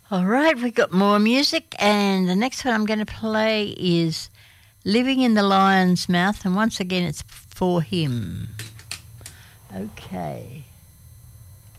All right, we got more music, and the next one I'm going to play is Living in the Lion's Mouth, and once again it's for him. Okay.